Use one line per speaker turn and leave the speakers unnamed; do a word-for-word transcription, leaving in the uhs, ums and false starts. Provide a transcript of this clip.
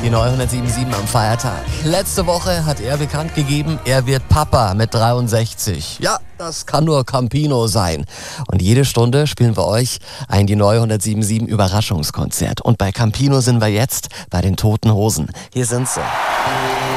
Die neue hundertsieben am Feiertag. Letzte Woche hat er bekannt gegeben, er wird Papa mit dreiundsechzig. Ja, das kann nur Campino sein. Und jede Stunde spielen wir euch ein die neue hundertsieben Überraschungskonzert. Und bei Campino sind wir jetzt bei den Toten Hosen. Hier sind sie.